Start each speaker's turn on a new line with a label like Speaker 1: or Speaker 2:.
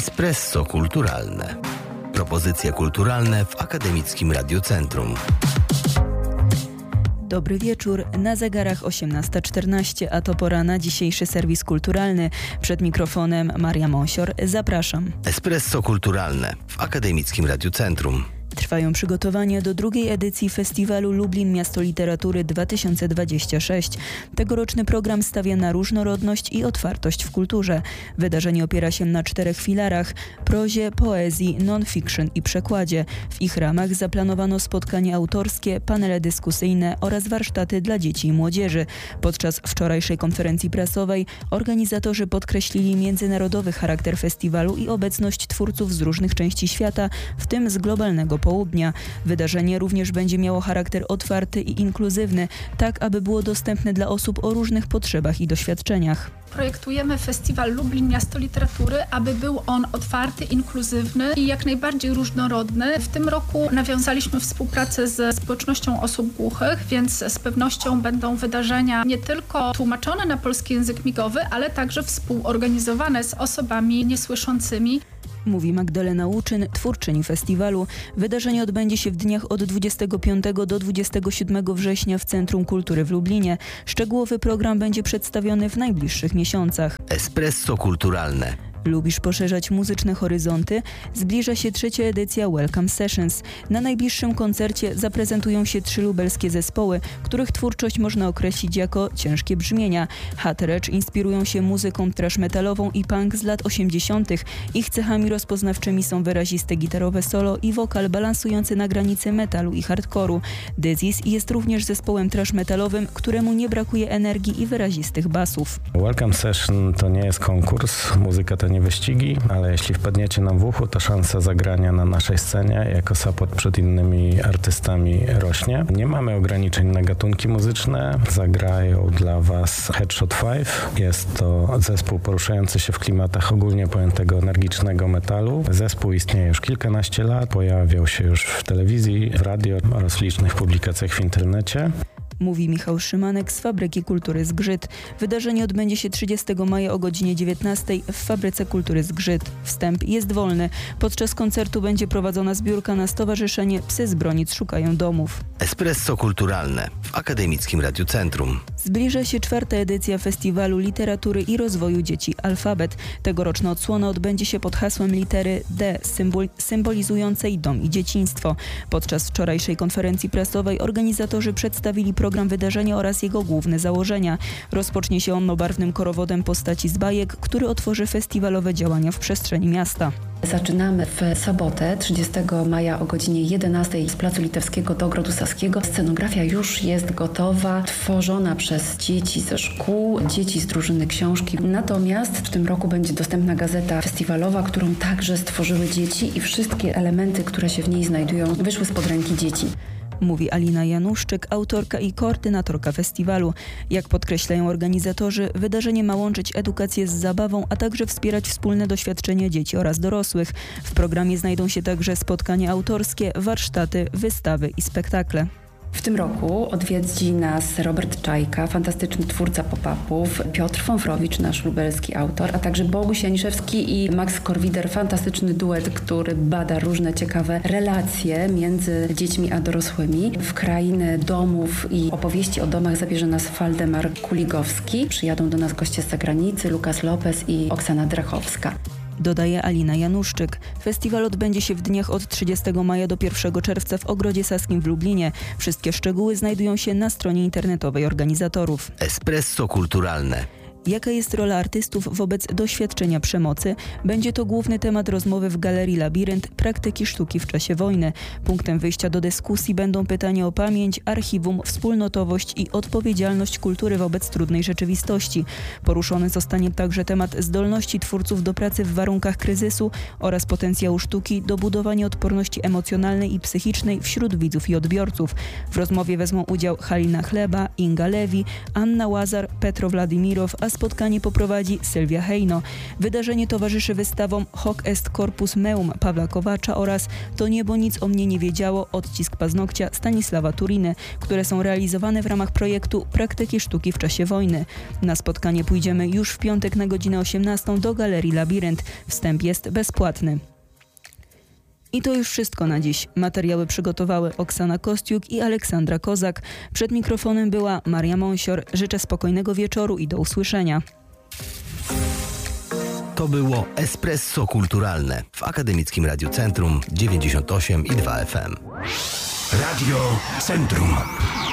Speaker 1: Espresso kulturalne. Propozycje kulturalne w Akademickim Radiocentrum.
Speaker 2: Dobry wieczór, na zegarach 18:14, a to pora na dzisiejszy serwis kulturalny. Przed mikrofonem Maria Monsior, zapraszam.
Speaker 1: Espresso kulturalne w Akademickim Radiocentrum.
Speaker 2: Trwają przygotowania do drugiej edycji Festiwalu Lublin Miasto Literatury 2026. Tegoroczny program stawia na różnorodność i otwartość w kulturze. Wydarzenie opiera się na 4 filarach: prozie, poezji, non-fiction i przekładzie. W ich ramach zaplanowano spotkania autorskie, panele dyskusyjne oraz warsztaty dla dzieci i młodzieży. Podczas wczorajszej konferencji prasowej organizatorzy podkreślili międzynarodowy charakter festiwalu i obecność twórców z różnych części świata, w tym z globalnego południa. Wydarzenie również będzie miało charakter otwarty i inkluzywny, tak aby było dostępne dla osób o różnych potrzebach i doświadczeniach.
Speaker 3: Projektujemy Festiwal Lublin Miasto Literatury, aby był on otwarty, inkluzywny i jak najbardziej różnorodny. W tym roku nawiązaliśmy współpracę ze społecznością osób głuchych, więc z pewnością będą wydarzenia nie tylko tłumaczone na polski język migowy, ale także współorganizowane z osobami niesłyszącymi.
Speaker 2: Mówi Magdalena Łuczyn, twórczyni festiwalu. Wydarzenie odbędzie się w dniach od 25 do 27 września w Centrum Kultury w Lublinie. Szczegółowy program będzie przedstawiony w najbliższych miesiącach.
Speaker 1: Espresso kulturalne.
Speaker 2: Lubisz poszerzać muzyczne horyzonty? Zbliża się 3. edycja Welcome Sessions. Na najbliższym koncercie zaprezentują się 3 lubelskie zespoły, których twórczość można określić jako ciężkie brzmienia. Hatteredge inspirują się muzyką thrash metalową i punk z lat 80. Ich cechami rozpoznawczymi są wyraziste gitarowe solo i wokal balansujący na granicy metalu i hardkoru. Disease jest również zespołem thrash metalowym, któremu nie brakuje energii i wyrazistych basów.
Speaker 4: Welcome Session to nie jest konkurs, muzyka to nie wyścigi, ale jeśli wpadniecie nam w uchu, to szansa zagrania na naszej scenie jako support przed innymi artystami rośnie. Nie mamy ograniczeń na gatunki muzyczne. Zagrają dla Was Headshot 5. Jest to zespół poruszający się w klimatach ogólnie pojętego energicznego metalu. Zespół istnieje już kilkanaście lat, pojawiał się już w telewizji, w radio oraz w licznych publikacjach w internecie.
Speaker 2: Mówi Michał Szymanek z Fabryki Kultury Zgrzyt. Wydarzenie odbędzie się 30 maja o godzinie 19 w Fabryce Kultury Zgrzyt. Wstęp jest wolny. Podczas koncertu będzie prowadzona zbiórka na stowarzyszenie Psy z Bronic szukają domów.
Speaker 1: Espresso kulturalne w Akademickim Radiocentrum.
Speaker 2: Zbliża się 4. edycja Festiwalu Literatury i Rozwoju Dzieci Alfabet. Tegoroczna odsłona odbędzie się pod hasłem litery D, symbolizującej dom i dzieciństwo. Podczas wczorajszej konferencji prasowej organizatorzy przedstawili program wydarzenia oraz jego główne założenia. Rozpocznie się on barwnym korowodem postaci z bajek, który otworzy festiwalowe działania w przestrzeni miasta.
Speaker 5: Zaczynamy w sobotę, 30 maja o godzinie 11 z Placu Litewskiego do Ogrodu Saskiego. Scenografia już jest gotowa, tworzona przez dzieci ze szkół, dzieci z drużyny książki. Natomiast w tym roku będzie dostępna gazeta festiwalowa, którą także stworzyły dzieci i wszystkie elementy, które się w niej znajdują, wyszły spod ręki dzieci.
Speaker 2: Mówi Alina Januszczyk, autorka i koordynatorka festiwalu. Jak podkreślają organizatorzy, wydarzenie ma łączyć edukację z zabawą, a także wspierać wspólne doświadczenia dzieci oraz dorosłych. W programie znajdą się także spotkania autorskie, warsztaty, wystawy i spektakle.
Speaker 5: W tym roku odwiedzi nas Robert Czajka, fantastyczny twórca pop-upów, Piotr Fąfrowicz, nasz lubelski autor, a także Boguś Janiszewski i Max Korwider, fantastyczny duet, który bada różne ciekawe relacje między dziećmi a dorosłymi. W krainę domów i opowieści o domach zabierze nas Waldemar Kuligowski. Przyjadą do nas goście z zagranicy, Lukas Lopez i Oksana Drachowska.
Speaker 2: Dodaje Alina Januszczyk. Festiwal odbędzie się w dniach od 30 maja do 1 czerwca w Ogrodzie Saskim w Lublinie. Wszystkie szczegóły znajdują się na stronie internetowej organizatorów.
Speaker 1: Espresso kulturalne.
Speaker 2: Jaka jest rola artystów wobec doświadczenia przemocy? Będzie to główny temat rozmowy w Galerii Labirynt Praktyki Sztuki w czasie wojny. Punktem wyjścia do dyskusji będą pytania o pamięć, archiwum, wspólnotowość i odpowiedzialność kultury wobec trudnej rzeczywistości. Poruszony zostanie także temat zdolności twórców do pracy w warunkach kryzysu oraz potencjału sztuki do budowania odporności emocjonalnej i psychicznej wśród widzów i odbiorców. W rozmowie wezmą udział Halina Chleba, Inga Lewi, Anna Łazar, Petro Wladimirow, a spotkanie poprowadzi Sylwia Hejno. Wydarzenie towarzyszy wystawom Hoc est corpus meum Pawła Kowacza oraz To niebo nic o mnie nie wiedziało, odcisk paznokcia Stanisława Turiny, które są realizowane w ramach projektu Praktyki sztuki w czasie wojny. Na spotkanie pójdziemy już w piątek na godzinę 18 do Galerii Labirynt. Wstęp jest bezpłatny. I to już wszystko na dziś. Materiały przygotowały Oksana Kostiuk i Aleksandra Kozak. Przed mikrofonem była Maria Monsior. Życzę spokojnego wieczoru i do usłyszenia.
Speaker 1: To było Espresso Kulturalne w Akademickim Radiu Centrum 98,2 FM.
Speaker 6: Radio Centrum.